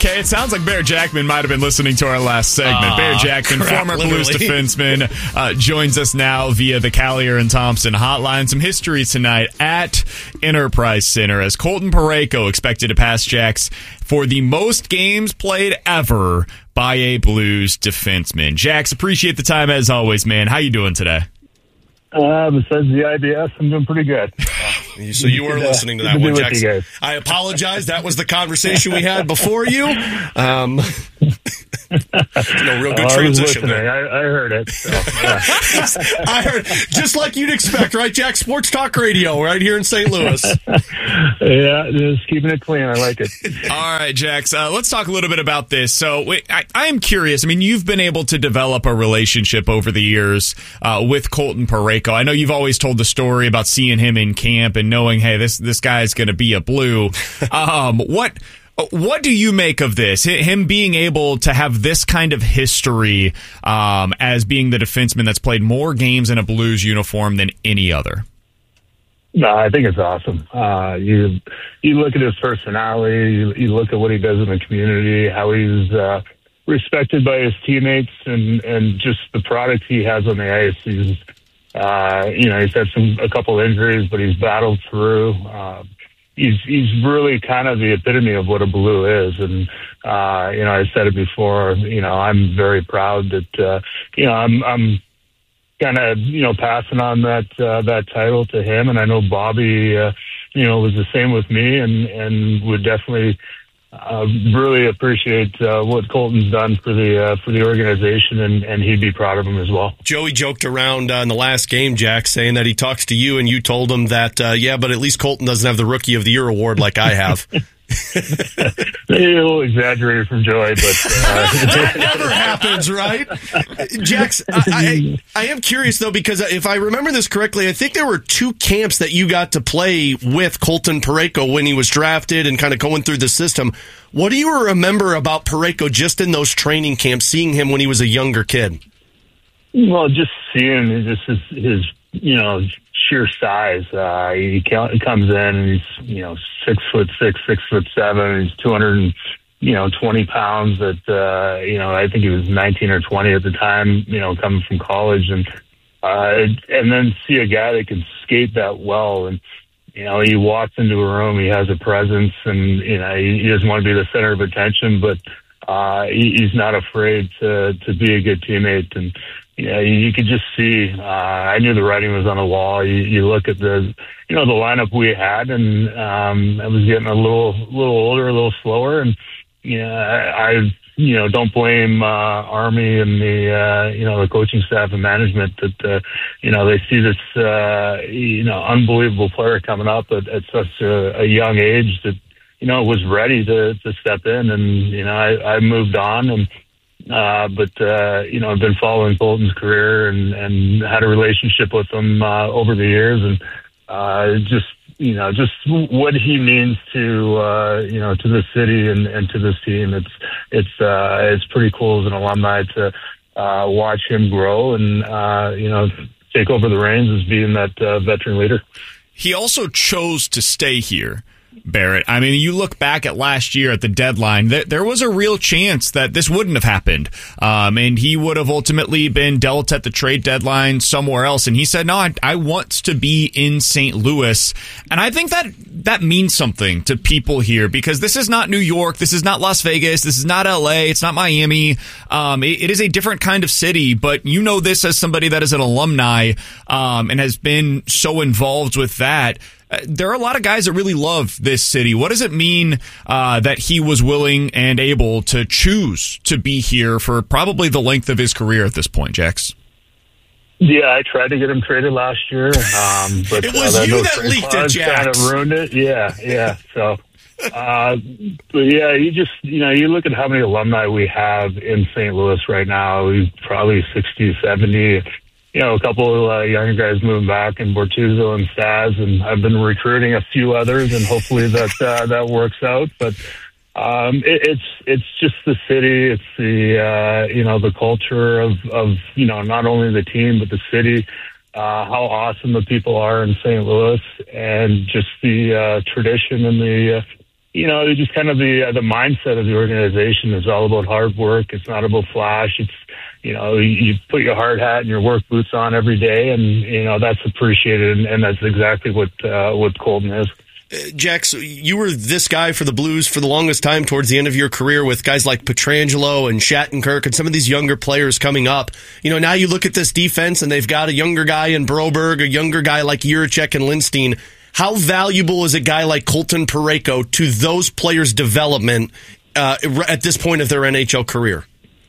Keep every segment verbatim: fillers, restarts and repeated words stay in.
Okay, it sounds like Bear Jackman might have been listening to our last segment. Uh, Bear Jackman, crap, former literally. Blues defenseman, uh, joins us now via the Callier and Thompson hotline. Some history tonight at Enterprise Center as Colton Parayko expected to pass Jacks for the most games played ever by a Blues defenseman. Jacks, appreciate the time as always, man. How you doing today? Uh, besides the I B S, I'm doing pretty good. So you were listening to that one, Jackson. I apologize. That was the conversation we had before you. Um, no real good oh, transition I there. I, I heard it. So, yeah. I heard, just like you'd expect, right, Jack? Sports Talk Radio right here in Saint Louis. Yeah, just keeping it clean. I like it. All right, Jax, uh, let's talk a little bit about this. So wait, I, I am curious. I mean, you've been able to develop a relationship over the years uh, with Colton Parayko. I know you've always told the story about seeing him in camp and knowing, hey, this this guy is going to be a Blue. Um, what what do you make of this? Him being able to have this kind of history um, as being the defenseman that's played more games in a Blues uniform than any other? No, I think it's awesome. Uh, you you look at his personality, you, you look at what he does in the community, how he's uh, respected by his teammates, and, and just the product he has on the ice. He's uh, you know he's had some a couple injuries, but he's battled through. Uh, he's he's really kind of the epitome of what a Blue is, and uh, you know I said it before. You know I'm very proud that uh, you know I'm I'm. kind of, you know, passing on that uh, that title to him. And I know Bobby, uh, you know, was the same with me and, and would definitely uh, really appreciate uh, what Colton's done for the uh, for the organization, and, and he'd be proud of him as well. Joey joked around uh, in the last game, Jack, saying that he talks to you and you told him that, uh, yeah, but at least Colton doesn't have the Rookie of the Year award like I have. A little exaggerated from Joey, but uh, that never happens, right? Jax, I, I, I am curious though, because if I remember this correctly, I think there were two camps that you got to play with Colton Parayko when he was drafted and kind of going through the system. What do you remember about Parayko just in those training camps, seeing him when he was a younger kid? Well, just seeing just his, his you know, sheer size. Uh, he comes in and he's, you know, six foot six, six foot seven. He's two hundred, you know, twenty pounds. At uh, you know, I think he was nineteen or twenty at the time. You know, coming from college, and uh, and then see a guy that can skate that well, and you know, he walks into a room, he has a presence, and you know, he, he doesn't want to be the center of attention, but uh, he, he's not afraid to to be a good teammate. And yeah, you, you could just see. Uh, I knew the writing was on the wall. You, you look at the, you know, the lineup we had, and um, I was getting a little, little older, a little slower, and yeah, I, I you know, don't blame uh, Army and the, uh, you know, the coaching staff and management that, uh, you know, they see this, uh, you know, unbelievable player coming up at, at such a, a young age that, you know, was ready to, to step in, and you know, I, I moved on and. Uh, but, uh, you know, I've been following Colton's career and, and had a relationship with him uh, over the years, and uh, just, you know, just what he means to, uh, you know, to the city and, and to this team. It's, it's, uh, it's pretty cool as an alumni to uh, watch him grow and, uh, you know, take over the reins as being that uh, veteran leader. He also chose to stay here, Barrett. I mean, you look back at last year at the deadline, th- there was a real chance that this wouldn't have happened. Um, and he would have ultimately been dealt at the trade deadline somewhere else. And he said, no, I, I want to be in Saint Louis. And I think that that means something to people here, because this is not New York. This is not Las Vegas. This is not L A. It's not Miami. Um, it, it is a different kind of city. But you know this as somebody that is an alumni um, and has been so involved with that. Uh, there are a lot of guys that really love this city. What does it mean uh, that he was willing and able to choose to be here for probably the length of his career at this point, Jax? Yeah, I tried to get him traded last year, um, but it was uh, you that leaked it, Jax. Kind of ruined it. Yeah, yeah. So, uh, but yeah, you just you know you look at how many alumni we have in Saint Louis right now. We've probably sixty, seventy. You know, a couple uh, younger guys moving back in Bortuzzo and Staz, and I've been recruiting a few others, and hopefully that uh, that works out. But um, it, it's it's just the city, it's the uh, you know the culture of, of you know not only the team but the city, uh, how awesome the people are in Saint Louis, and just the uh, tradition and the uh, you know, just kind of the uh, the mindset of the organization is all about hard work. It's not about flash. It's, you know, you, you put your hard hat and your work boots on every day, and, you know, that's appreciated, and, and that's exactly what uh, what Colton is. Uh, Jax, you were this guy for the Blues for the longest time towards the end of your career with guys like Pietrangelo and Shattenkirk and some of these younger players coming up. You know, now you look at this defense and they've got a younger guy in Broberg, a younger guy like Jiricek and Lindstein. How valuable is a guy like Colton Parayko to those players' development uh, at this point of their N H L career?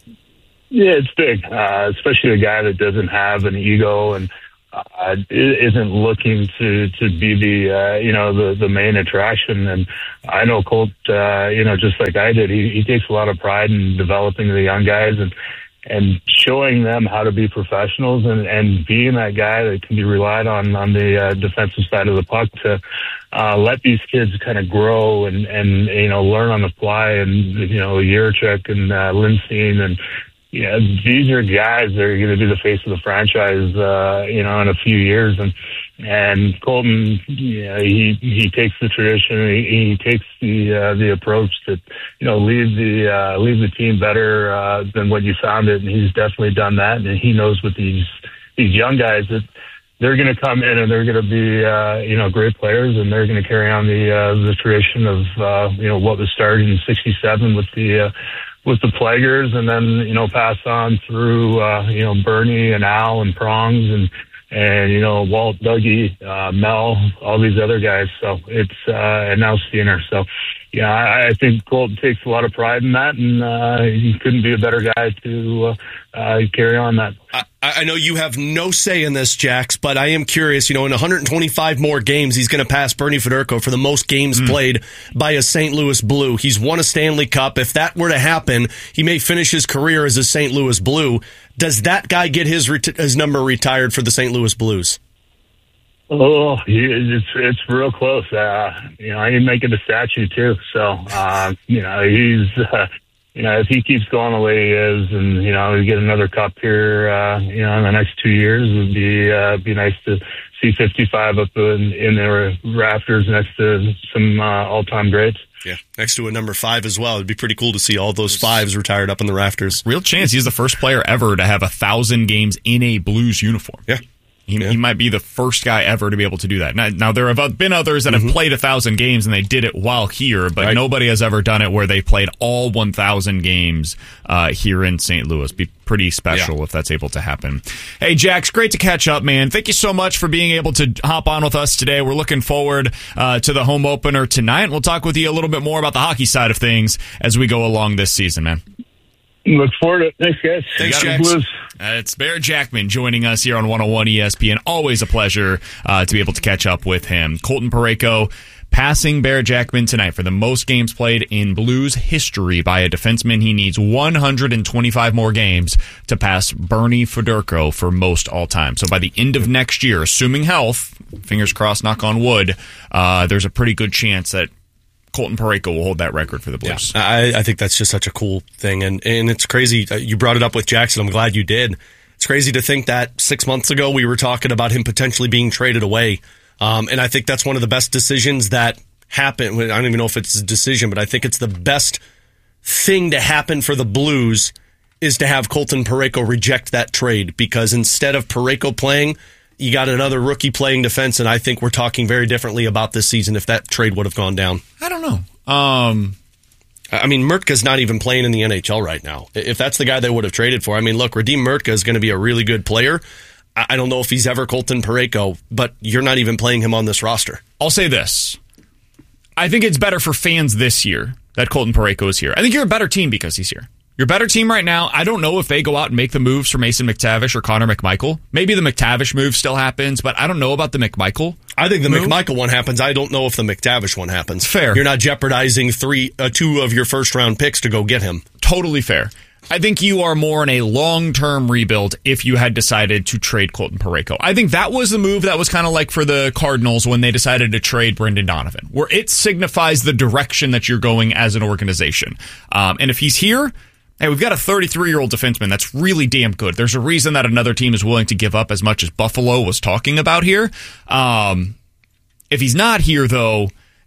Yeah, it's big, uh, especially a guy that doesn't have an ego and uh, isn't looking to, to be the, uh, you know, the, the main attraction. And I know Colt, uh, you know, just like I did, he, he takes a lot of pride in developing the young guys and, and showing them how to be professionals and, and being that guy that can be relied on on the uh, defensive side of the puck to uh, let these kids kind of grow and, and, you know, learn on the fly. And, you know, Jiricek and uh, Lindstein and, yeah, these are guys that are going to be the face of the franchise, uh, you know, in a few years. And, and Colton, yeah, he, he takes the tradition. He, he takes the, uh, the approach that, you know, leave the, uh, leave the team better, uh, than what you found it. And he's definitely done that. And he knows with these, these young guys that they're going to come in and they're going to be, uh, you know, great players, and they're going to carry on the, uh, the tradition of, uh, you know, what was started in sixty-seven with the, uh, with the Plaguers, and then, you know, pass on through, uh, you know, Bernie and Al and Prongs and, and, you know, Walt, Dougie, uh, Mel, all these other guys. So it's, uh, and now Steiner. So, yeah, I, I think Colton takes a lot of pride in that, and, uh, he couldn't be a better guy to, uh, uh carry on that. I, I know you have no say in this, Jax, but I am curious, you know, in one hundred twenty-five more games, he's going to pass Bernie Federko for the most games mm. played by a Saint Louis Blue. He's won a Stanley Cup. If that were to happen, he may finish his career as a Saint Louis Blue. Does that guy get his reti- his number retired for the Saint Louis Blues? Oh, it's it's real close. Uh, you know, I need to make it a statue too. So, uh, you know, he's, uh, you know, if he keeps going the way he is, and, you know, we get another cup here, uh, you know, in the next two years, it would be uh, be nice to see fifty-five up in, in their rafters next to some uh, all-time greats. Yeah, next to a number five as well. It'd be pretty cool to see all those fives retired up in the rafters. Real chance he's the first player ever to have a thousand games in a Blues uniform. Yeah. He, yeah. he might be the first guy ever to be able to do that. Now, now there have been others that mm-hmm. have played a thousand games and they did it while here, but right. nobody has ever done it where they played all one thousand games uh, here in Saint Louis. Be pretty special yeah. if that's able to happen. Hey, Jax, great to catch up, man. Thank you so much for being able to hop on with us today. We're looking forward uh, to the home opener tonight. We'll talk with you a little bit more about the hockey side of things as we go along this season, man. Look forward to it. Thanks, guys. Thanks, Jax. Uh, it's Barrett Jackman joining us here on one oh one E S P N. Always a pleasure uh, to be able to catch up with him. Colton Parayko passing Barrett Jackman tonight for the most games played in Blues history by a defenseman. He needs one hundred twenty-five more games to pass Bernie Federko for most all time. So by the end of next year, assuming health, fingers crossed, knock on wood, uh, there's a pretty good chance that Colton Parayko will hold that record for the Blues. Yeah, I, I think that's just such a cool thing. And, and it's crazy. You brought it up with Jackson. I'm glad you did. It's crazy to think that six months ago we were talking about him potentially being traded away. Um, and I think that's one of the best decisions that happened. I don't even know if it's a decision, but I think it's the best thing to happen for the Blues is to have Colton Parayko reject that trade, because instead of Parayko playing, you got another rookie playing defense, and I think we're talking very differently about this season if that trade would have gone down. I don't know. Um, I mean, Murtka's not even playing in the N H L right now. If that's the guy they would have traded for, I mean, look, Radim Murtka is going to be a really good player. I don't know if he's ever Colton Parayko, but you're not even playing him on this roster. I'll say this. I think it's better for fans this year that Colton Parayko is here. I think you're a better team because he's here. Your better team right now, I don't know if they go out and make the moves for Mason McTavish or Connor McMichael. Maybe the McTavish move still happens, but I don't know about the McMichael. I think the move. McMichael one happens. I don't know if the McTavish one happens. Fair. You're not jeopardizing three, uh, two of your first-round picks to go get him. Totally fair. I think you are more in a long-term rebuild if you had decided to trade Colton Parayko. I think that was the move that was kind of like for the Cardinals when they decided to trade Brendan Donovan, where it signifies the direction that you're going as an organization. Um, and if he's here, hey, we've got a thirty-three-year-old defenseman that's really damn good. There's a reason that another team is willing to give up as much as Buffalo was talking about here. Um, if he's not here, though,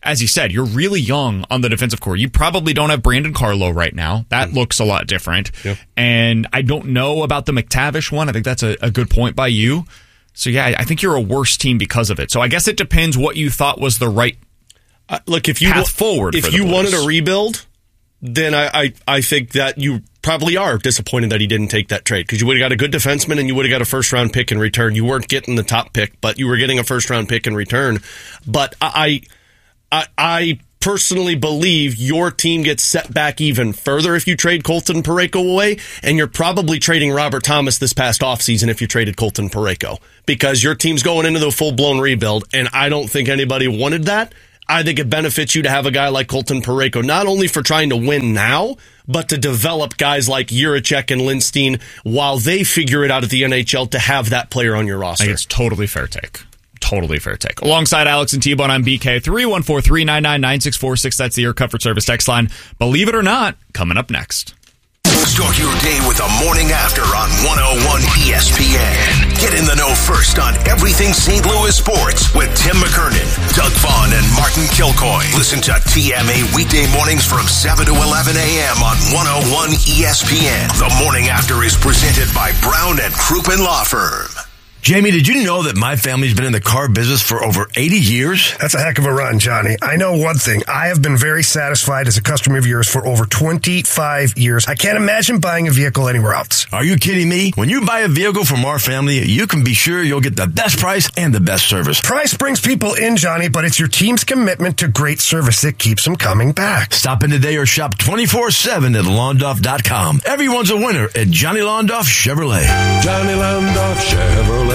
as you said, you're really young on the defensive core. You probably don't have Brandon Carlo right now. That mm. looks a lot different. Yep. And I don't know about the McTavish one. I think that's a, a good point by you. So, yeah, I think you're a worse team because of it. So I guess it depends what you thought was the right uh, look, if you path forward. If for you Blues. wanted a rebuild, then I, I, I think that you probably are disappointed that he didn't take that trade, because you would have got a good defenseman and you would have got a first-round pick in return. You weren't getting the top pick, but you were getting a first-round pick in return. But I, I, I personally believe your team gets set back even further if you trade Colton Parayko away, and you're probably trading Robert Thomas this past offseason if you traded Colton Parayko, because your team's going into the full-blown rebuild, and I don't think anybody wanted that. I think it benefits you to have a guy like Colton Parayko, not only for trying to win now, but to develop guys like Jiricek and Lindstein while they figure it out at the N H L to have that player on your roster. I think it's totally fair take. Totally fair take. Alongside Alex and T-Bone, I'm B K. three one four, three nine nine, nine six four six. That's the Air Comfort Service text line. Believe it or not, coming up next. Start your day with the morning after on one oh one E S P N. Get in the know first on everything Saint Louis sports with Tim McKernan, Doug Vaughn, and Martin Kilcoy. Listen to T M A weekday mornings from seven to eleven a.m. on one oh one E S P N. The morning after is presented by Brown and Crouppen Law Firm. Jamie, did you know that my family's been in the car business for over eighty years? That's a heck of a run, Johnny. I know one thing. I have been very satisfied as a customer of yours for over twenty-five years. I can't imagine buying a vehicle anywhere else. Are you kidding me? When you buy a vehicle from our family, you can be sure you'll get the best price and the best service. Price brings people in, Johnny, but it's your team's commitment to great service that keeps them coming back. Stop in today or shop twenty-four seven at Londoff dot com. Everyone's a winner at Johnny Londoff Chevrolet. Johnny Londoff Chevrolet.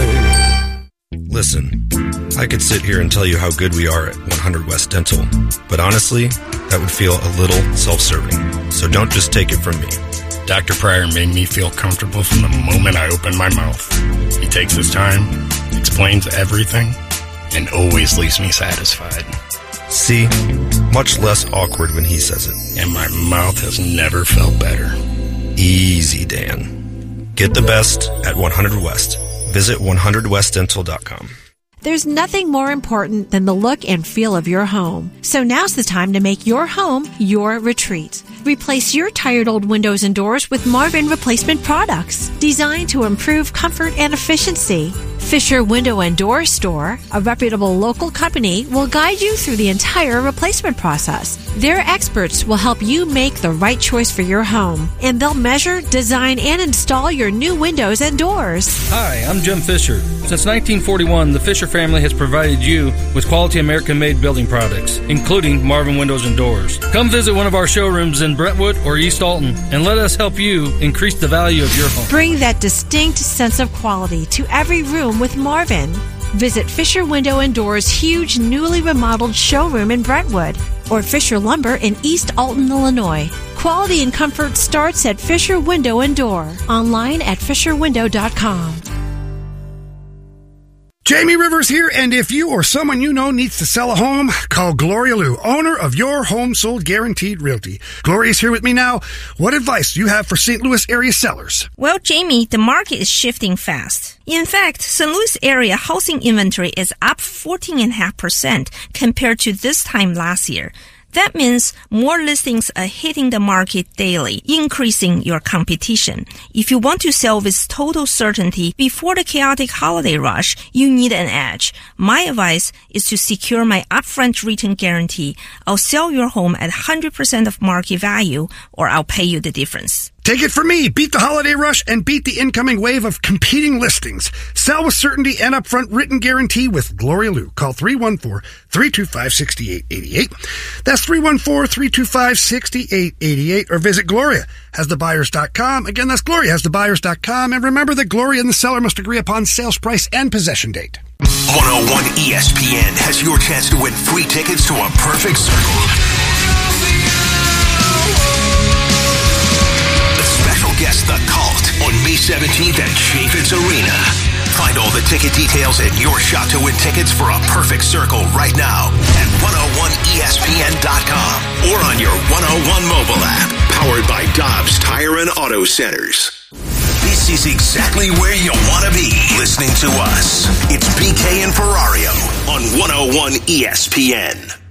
Listen, I could sit here and tell you how good we are at one hundred West Dental, but honestly, that would feel a little self-serving. So don't just take it from me. Doctor Pryor made me feel comfortable from the moment I opened my mouth. He takes his time, explains everything, and always leaves me satisfied. See? Much less awkward when he says it. And my mouth has never felt better. Easy, Dan. Get the best at one hundred West. Visit one hundred west dental dot com. There's nothing more important than the look and feel of your home. So now's the time to make your home your retreat. Replace your tired old windows and doors with Marvin replacement products designed to improve comfort and efficiency. Fisher Window and Door Store, a reputable local company, will guide you through the entire replacement process. Their experts will help you make the right choice for your home, and they'll measure, design, and install your new windows and doors. Hi, I'm Jim Fisher. Since nineteen forty-one, the Fisher family has provided you with quality American-made building products, including Marvin Windows and Doors. Come visit one of our showrooms in Brentwood or East Alton, and let us help you increase the value of your home. Bring that distinct sense of quality to every room with Marvin. Visit Fisher Window and Doors' huge newly remodeled showroom in Brentwood or Fisher Lumber in East Alton, Illinois. Quality and comfort starts at Fisher Window and Door. Online at fisher window dot com. Jamie Rivers here, and if you or someone you know needs to sell a home, call Gloria Liu, owner of Your Home Sold Guaranteed Realty. Gloria's here with me now. What advice do you have for Saint Louis area sellers? Well, Jamie, the market is shifting fast. In fact, Saint Louis area housing inventory is up fourteen point five percent compared to this time last year. That means more listings are hitting the market daily, increasing your competition. If you want to sell with total certainty before the chaotic holiday rush, you need an edge. My advice is to secure my upfront return guarantee. I'll sell your home at one hundred percent of market value, or I'll pay you the difference. Take it from me. Beat the holiday rush and beat the incoming wave of competing listings. Sell with certainty and upfront written guarantee with Gloria Liu. Call three one four, three two five, six eight eight eight. That's three one four, three two five, six eight eight eight. Or visit Gloria Has The Buyers dot com. Again, that's Gloria Has The Buyers dot com. And remember that Gloria and the seller must agree upon sales price and possession date. one oh one E S P N has your chance to win free tickets to a perfect circle. Guest The Cult on May seventeenth at Chaffetz Arena. Find all the ticket details and your shot to win tickets for a perfect circle right now at one oh one E S P N dot com or on your one oh one mobile app, powered by Dobbs Tire and Auto Centers. This is exactly where you want to be, listening to us. It's B K and Ferrario on one oh one E S P N.